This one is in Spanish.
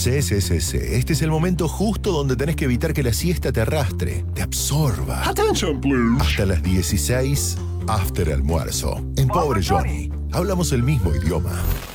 Sí. Este es el momento justo donde tenés que evitar que la siesta te arrastre, te absorba. Attention, please. Hasta las 16, after almuerzo. En Pobre Johnny, hablamos el mismo idioma.